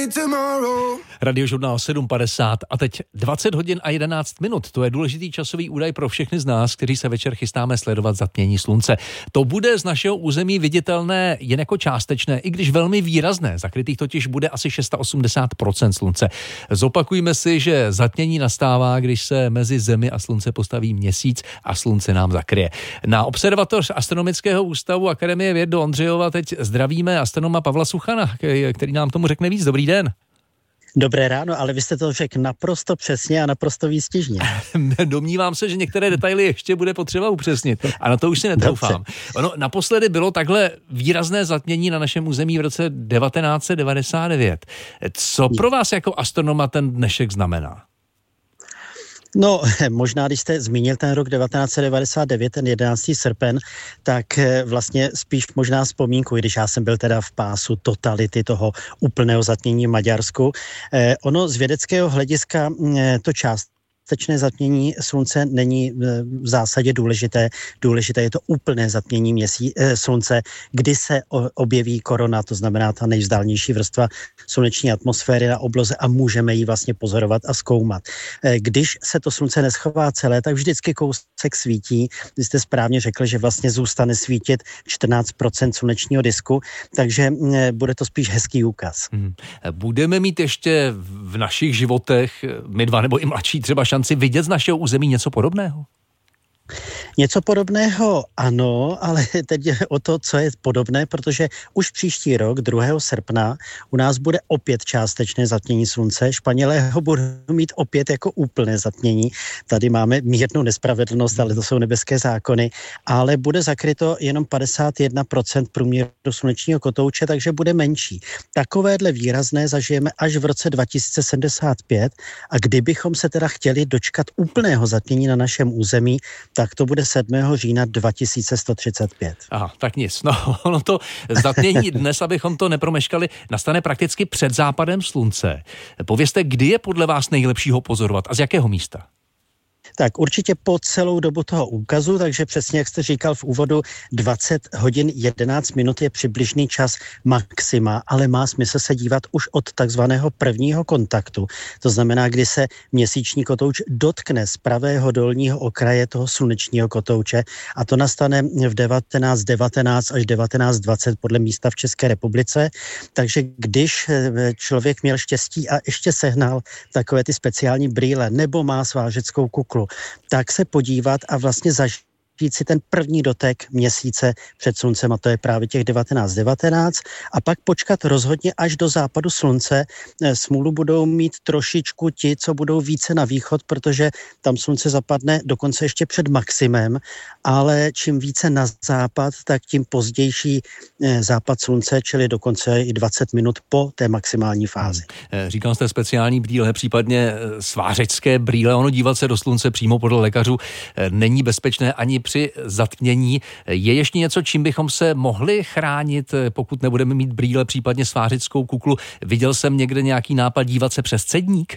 Radiožurnál 7.50 a teď 20 hodin a 11 minut. To je důležitý časový údaj pro všechny z nás, kteří se večer chystáme sledovat zatmění slunce. To bude z našeho území viditelné jen jako částečné, i když velmi výrazné. Zakrytých totiž bude asi 680% slunce. Zopakujme si, že zatmění nastává, když se mezi Zemi a slunce postaví měsíc a slunce nám zakryje. Na observatoř Astronomického ústavu Akademie věd do Ondřejova teď zdravíme astronoma Pavla Suchana, který nám tomu řekne víc. Dobrý den. Dobré ráno, ale vy jste to řekl naprosto přesně a naprosto výstižně. Domnívám se, že některé detaily ještě bude potřeba upřesnit a na to už si netroufám. Ono naposledy bylo takhle výrazné zatmění na našem území v roce 1999. Co pro vás jako astronoma ten dnešek znamená? No, možná, když jste zmínil ten rok 1999, ten 11. srpen, tak vlastně spíš možná vzpomínku, když já jsem byl teda v pásu totality toho úplného zatmění v Maďarsku. Ono z vědeckého hlediska to částečné zatmění slunce není v zásadě důležité. Důležité je to úplné zatmění slunce, kdy se objeví korona, to znamená ta nejvzdálnější vrstva sluneční atmosféry na obloze a můžeme ji vlastně pozorovat a zkoumat. Když se to slunce neschová celé, tak vždycky kousek svítí. Vy jste správně řekl, že vlastně zůstane svítit 14% slunečního disku, takže bude to spíš hezký úkaz. Budeme mít ještě v našich životech, my dva nebo i mladší třeba, šanci vidět z našeho území něco podobného? Něco podobného ano, ale teď je o to, co je podobné, protože už příští rok, 2. srpna, u nás bude opět částečné zatmění slunce. Španělé ho budou mít opět jako úplné zatmění. Tady máme mírnou nespravedlnost, ale to jsou nebeské zákony. Ale bude zakryto jenom 51% průměru slunečního kotouče, takže bude menší. Takovéhle výrazné zažijeme až v roce 2075 a kdybychom se teda chtěli dočkat úplného zatmění na našem území, tak to bude 7. října 2135. Aha, tak nic. No, ono to zatmění dnes, abychom to nepromeškali, nastane prakticky před západem slunce. Povězte, kdy je podle vás nejlepší ho pozorovat a z jakého místa? Tak určitě po celou dobu toho úkazu, takže přesně jak jste říkal v úvodu, 20 hodin 11 minut je přibližný čas maxima, ale má smysl se dívat už od takzvaného prvního kontaktu. To znamená, kdy se měsíční kotouč dotkne z pravého dolního okraje toho slunečního kotouče a to nastane v 19:19 až 19:20 podle místa v České republice. Takže když člověk měl štěstí a ještě sehnal takové ty speciální brýle nebo má svářeckou kuklu, tak se podívat a vlastně zažít si ten první dotek měsíce před sluncem, a to je právě těch 19:19, a pak počkat rozhodně až do západu slunce. Smůlu budou mít trošičku ti, co budou více na východ, protože tam slunce zapadne dokonce ještě před maximem, ale čím více na západ, tak tím pozdější západ slunce, čili dokonce i 20 minut po té maximální fázi. Říkal jste speciální brýle, případně svářecké brýle. Ono dívat se do slunce přímo podle lékařů není bezpečné ani při zatmění. Je ještě něco, čím bychom se mohli chránit, pokud nebudeme mít brýle, případně svářickou kuklu? Viděl jsem někde nějaký nápad dívat se přes cedník?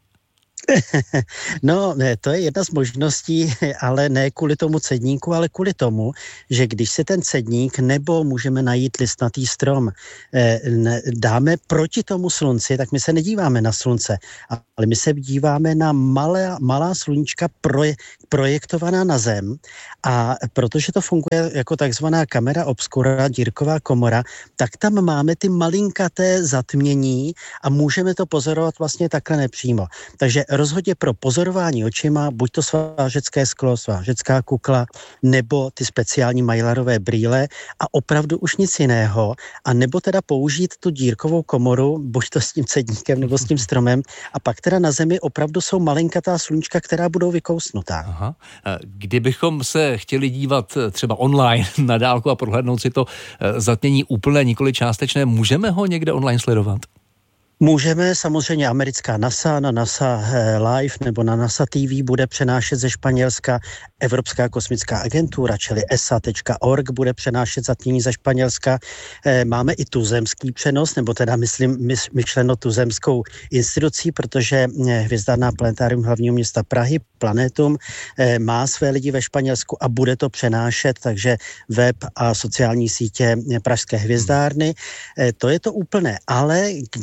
No, ne, to je jedna z možností, ale ne kvůli tomu cedníku, ale kvůli tomu, že když se ten cedník nebo můžeme najít listnatý strom dáme proti tomu slunci, tak my se nedíváme na slunce, ale my se díváme na malá sluníčka projektovaná na zem a protože to funguje jako takzvaná kamera obscura, dírková komora, tak tam máme ty malinkaté zatmění a můžeme to pozorovat vlastně takhle nepřímo. Takže rozhodně pro pozorování očima, buď to svářecké sklo, svářecká kukla, nebo ty speciální Maillarové brýle a opravdu už nic jiného. A nebo teda použít tu dírkovou komoru, buď to s tím cedníkem nebo s tím stromem. A pak teda na zemi opravdu jsou malinkatá sluníčka, která budou vykousnutá. Aha. Kdybychom se chtěli dívat třeba online na dálku a prohlédnout si to zatmění úplné, nikoli částečné, můžeme ho někde online sledovat? Můžeme, samozřejmě americká NASA, na NASA Live nebo na NASA TV bude přenášet ze Španělska, Evropská kosmická agentura, čili esa.org bude přenášet zatmění ze Španělska. Máme i tuzemský přenos, nebo teda myšleno tuzemskou institucí, protože Hvězdárná planetárium hlavního města Prahy, Planetum, má své lidi ve Španělsku a bude to přenášet, takže web a sociální sítě Pražské hvězdárny. To je to úplné, ale kdyby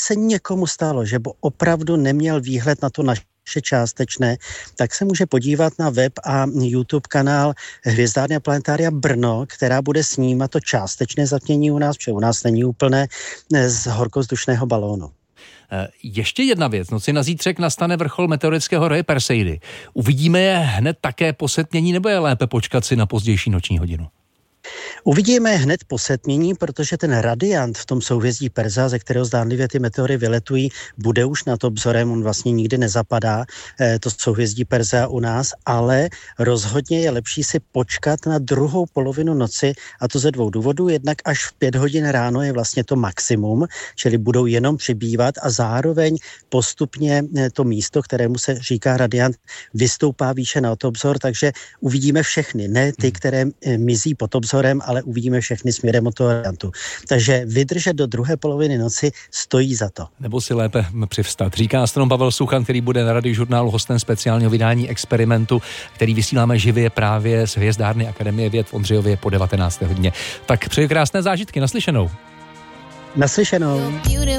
se někomu stalo, že by opravdu neměl výhled na to naše částečné, tak se může podívat na web a YouTube kanál Hvězdárny a planetária Brno, která bude snímat to částečné zatmění u nás, protože u nás není úplné, z horkovzdušného balónu. Ještě jedna věc. Noci na zítřek nastane vrchol meteorického roje Perseidy. Uvidíme je hned také po setmění, nebo je lépe počkat si na pozdější noční hodinu? Uvidíme hned po setmění, protože ten radiant v tom souhvězdí Persa, ze kterého zdánlivě ty meteory vyletují, bude už nad obzorem, on vlastně nikdy nezapadá, to souhvězdí Persa u nás, ale rozhodně je lepší si počkat na druhou polovinu noci, a to ze 2 důvodů. Jednak až v 5 hodin ráno je vlastně to maximum, čili budou jenom přibývat a zároveň postupně to místo, kterému se říká radiant, vystoupá výše nad obzor, takže uvidíme všechny, ne ty, které mizí pod obzorem, ale uvidíme všechny směrem od toho radiantu. Takže vydržet do druhé poloviny noci stojí za to. Nebo si lépe přivstat. Říká astronom Pavel Suchan, který bude na Radiožurnálu hostem speciálního vydání Experimentu, který vysíláme živě právě z Hvězdárny Akademie věd v Ondřejově po 19. hodině. Tak přeji krásné zážitky, naslyšenou. Naslyšenou.